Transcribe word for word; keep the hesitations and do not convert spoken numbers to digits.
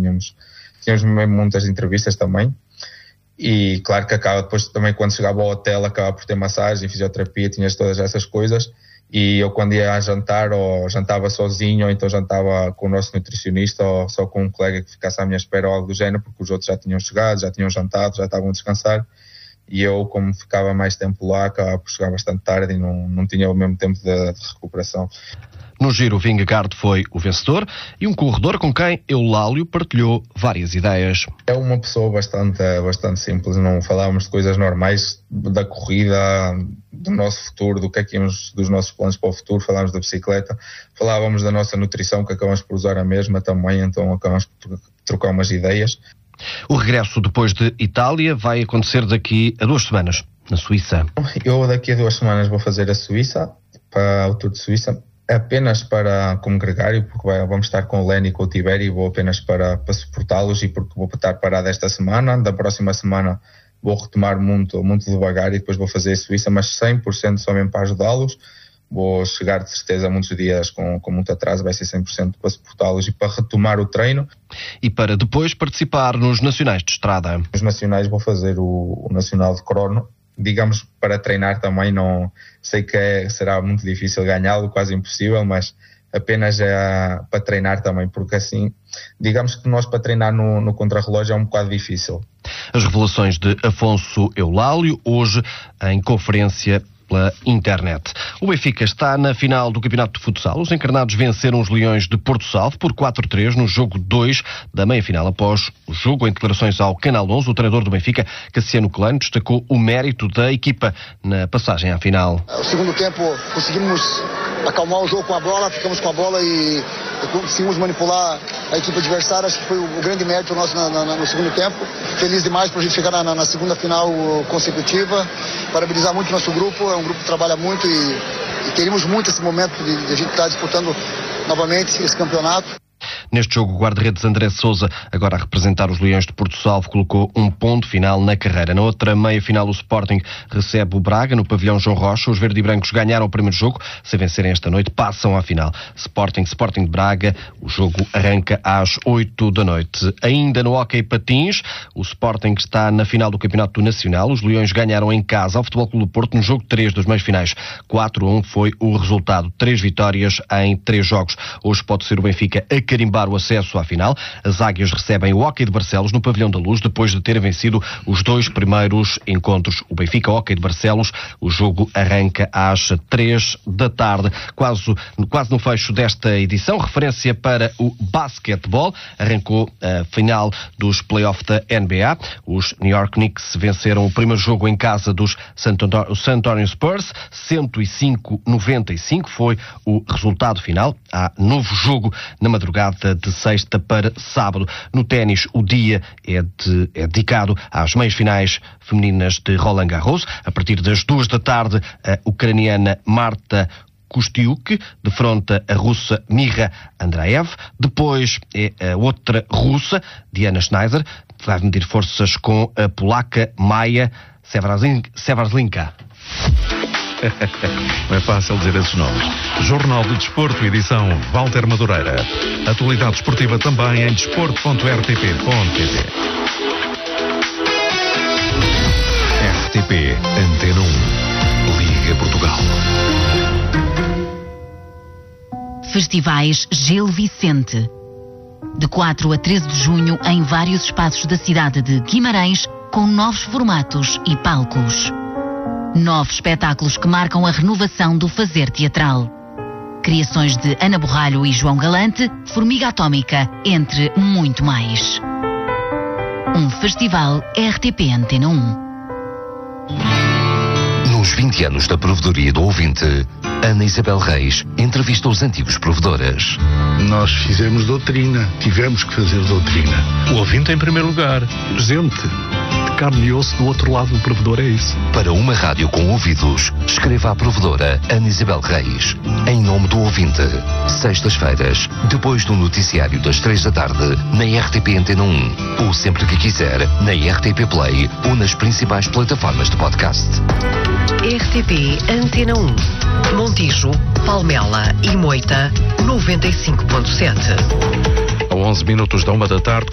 tínhamos, tínhamos mesmo muitas entrevistas também. E claro que acaba depois também, quando chegava ao hotel, acaba por ter massagem, fisioterapia, tinhas todas essas coisas. E eu, quando ia a jantar, ou jantava sozinho, ou então jantava com o nosso nutricionista, ou só com um colega que ficasse à minha espera ou algo do género, porque os outros já tinham chegado, já tinham jantado, já estavam a descansar. E eu, como ficava mais tempo lá, acabava por chegar bastante tarde e não, não tinha o mesmo tempo de, de recuperação. No Giro, Vingegaard foi o vencedor e um corredor com quem Eulálio partilhou várias ideias. É uma pessoa bastante, bastante simples, não falávamos de coisas normais, da corrida, do nosso futuro, do que é que íamos, dos nossos planos para o futuro, falávamos da bicicleta, falávamos da nossa nutrição, que acabamos por usar a mesma também, então acabamos por trocar umas ideias. O regresso depois de Itália vai acontecer daqui a duas semanas, na Suíça. Eu daqui a duas semanas vou fazer a Suíça, para o Tour de Suíça, apenas para, como gregário, porque vai, vamos estar com o Lenny e com o Tiberi, vou apenas para, para suportá-los e porque vou estar parado esta semana. Da próxima semana vou retomar muito, muito devagar e depois vou fazer a Suíça, mas cem por cento só mesmo para ajudá-los. Vou chegar de certeza a muitos dias com, com muito atraso, vai ser cem por cento para suportá-los e para retomar o treino. E para depois participar nos Nacionais de Estrada. Nos Nacionais vou fazer o, o Nacional de Crono, digamos, para treinar também. Não sei que é, será muito difícil ganhá-lo, quase impossível, mas apenas é para treinar também, porque assim, digamos que nós para treinar no, no contrarrelógio é um bocado difícil. As revelações de Afonso Eulálio, hoje em conferência pela internet. O Benfica está na final do Campeonato de Futsal. Os encarnados venceram os Leões de Porto Salvo por quatro a três no jogo dois da meia-final. Após o jogo, em declarações ao Canal onze, o treinador do Benfica, Cassiano Colano, destacou o mérito da equipa na passagem à final. No segundo tempo, conseguimos acalmar o jogo com a bola, ficamos com a bola e, e conseguimos manipular a equipe adversária. Acho que foi o, o grande mérito nosso na, na, no segundo tempo. Feliz demais por a gente chegar na, na, na segunda final consecutiva. Parabenizar muito o nosso grupo, é um grupo que trabalha muito e, e queremos muito esse momento de, de a gente estar disputando novamente esse campeonato. Neste jogo, o guarda-redes André Sousa, agora a representar os Leões de Porto Salvo, colocou um ponto final na carreira. Na outra meia-final, o Sporting recebe o Braga no pavilhão João Rocha. Os verde e brancos ganharam o primeiro jogo. Se vencerem esta noite, passam à final. Sporting, Sporting de Braga. O jogo arranca às oito da noite. Ainda no hóquei patins, o Sporting está na final do Campeonato Nacional. Os Leões ganharam em casa ao Futebol Clube do Porto no jogo três das meias finais. quatro a um foi o resultado. Três vitórias em três jogos. Hoje pode ser o Benfica a carimbar o acesso à final. As Águias recebem o Hóquei de Barcelos no Pavilhão da Luz, depois de terem vencido os dois primeiros encontros. O Benfica Hóquei de Barcelos, o jogo arranca às três da tarde. Quase, quase no fecho desta edição, referência para o basquetebol. Arrancou a final dos playoffs da N B A. Os New York Knicks venceram o primeiro jogo em casa dos San Antonio Spurs. cento e cinco a noventa e cinco foi o resultado final. Há novo jogo na madrugada de sexta para sábado. No ténis, o dia é, de, é dedicado às meias finais femininas de Roland Garros. A partir das duas da tarde, a ucraniana Marta Kostyuk defronta a russa Mira Andreev. Depois é a outra russa, Diana Schneider, que vai medir forças com a polaca Maja Severslinka. Não é fácil dizer esses nomes. Jornal do Desporto, edição Walter Madureira. Atualidade esportiva também em desporto ponto r t p ponto p t. R T P Antena um. Liga Portugal. Festivais Gil Vicente. De quatro a treze de junho em vários espaços da cidade de Guimarães, com novos formatos e palcos. Novos espetáculos que marcam a renovação do fazer teatral. Criações de Ana Borralho e João Galante, Formiga Atómica, entre muito mais. Um festival R T P Antena um. Nos vinte anos da provedoria do ouvinte, Ana Isabel Reis entrevista os antigos provedoras. Nós fizemos doutrina, tivemos que fazer doutrina. O ouvinte em primeiro lugar. Gente, de carne e osso do outro lado do provedor, é isso. Para uma rádio com ouvidos, escreva à provedora Ana Isabel Reis. Em nome do ouvinte, sextas-feiras, depois do noticiário das três da tarde, na R T P Antena um. Ou sempre que quiser, na R T P Play ou nas principais plataformas de podcast. R T P Antena um. Montijo, Palmela e Moita, noventa e cinco ponto sete. A onze minutos da uma da tarde.